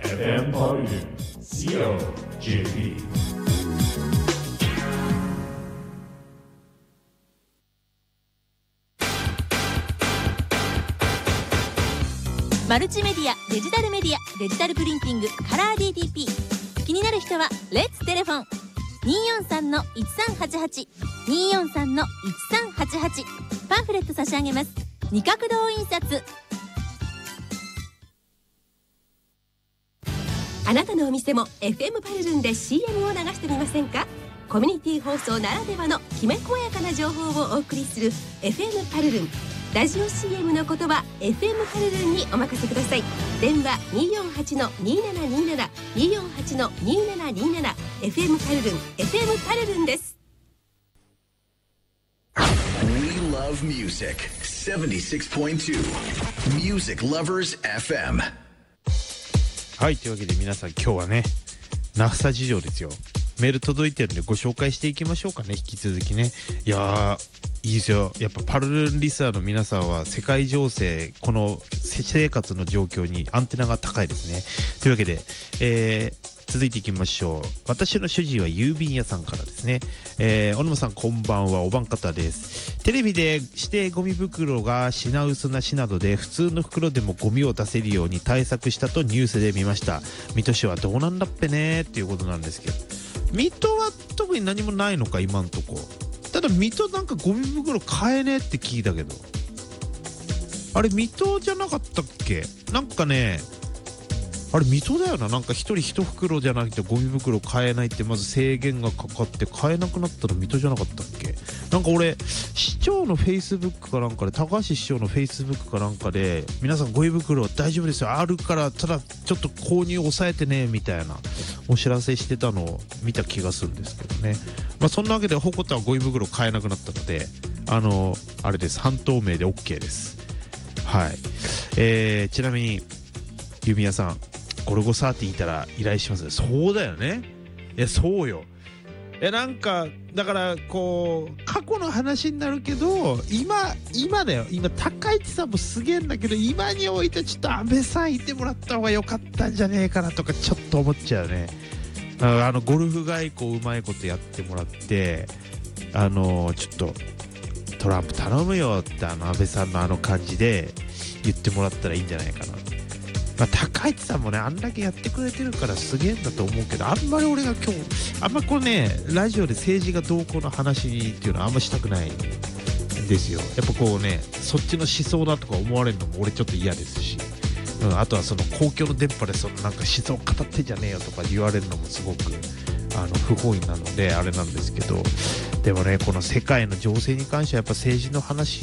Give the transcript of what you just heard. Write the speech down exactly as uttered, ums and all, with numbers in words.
エフエム パルル シーオージェーピー。 マルチメディア、デジタルメディア、デジタルプリンティング、カラー ディーティーピー。 気になる人はレッツテレフォン にーよんさんのいちさんはちはち にーよんさんのいちさんはちはち。パンフレット差し上げます。二角堂印刷。 あなたのお店も エフエム パルルンで シーエム を流してみませんか？コミュニティ放送ならではのきめ細やかな情報をお送りする エフエム パルルン。ラジオ シーエム の言葉 エフエム パルルンにお任せください。電話 にーよんはちのにーななにーなな にーよんはちのにーななにーなな。 エフエム パルルン エフエム パルルンです。 We love music セブンティーシックスポイントツー Music Lovers エフエム。 はい、というわけで皆さん今日はねナフサ事情ですよ。メール届いてるんでご紹介していきましょうかね。引き続きね。いやーいいですよ。やっぱパルルンリスナーの皆さんは世界情勢、この生活の状況にアンテナが高いですね。というわけで、えー、続いていきましょう。私の主人は郵便屋さんからですね。えー、小野さんこんばんは。おばん方です。テレビで指定ゴミ袋が品薄なしなどで普通の袋でもゴミを出せるように対策したとニュースで見ました。水戸市はどうなんだっぺねーっていうことなんですけど、水戸は特に何もないのか今んとこ。ただ水戸なんかゴミ袋買えねえって聞いたけど、あれ水戸じゃなかったっけ？なんかね、あれ水戸だよな。なんか一人一袋じゃなくてゴミ袋買えないってまず制限がかかって買えなくなったの水戸じゃなかったっけ？なんか俺市長のフェイスブックかなんかで、高橋市長のフェイスブックかなんかで、皆さんゴミ袋大丈夫ですよあるからただちょっと購入抑えてねみたいなお知らせしてたのを見た気がするんですけどね。まあそんなわけでホコタはゴミ袋買えなくなったので、あのあれです、半透明で OK です。はい。えー、ちなみに郵便屋さんゴルゴサーティーいたら依頼します。そうだよね。いやそうよ。いやなんかだからこう過去の話になるけど、今今だよ。今高市さんもすげえんだけど、今においてちょっと安倍さんいてもらった方が良かったんじゃねえかなとかちょっと思っちゃうね。ああのゴルフ外交うまいことやってもらって、あのちょっとトランプ頼むよってあの安倍さんのあの感じで言ってもらったらいいんじゃないかな。まあ、高市さんもねあんだけやってくれてるからすげえんだと思うけど、あんまり俺が今日あんまこれねラジオで政治がどうこうの話っていうのはあんましたくないんですよ。やっぱこうねそっちの思想だとか思われるのも俺ちょっと嫌ですし、うん、あとはその公共の電波でそのなんか思想語ってんじゃねえよとか言われるのもすごくあの不本意なのであれなんですけど、でもねこの世界の情勢に関してはやっぱ政治の話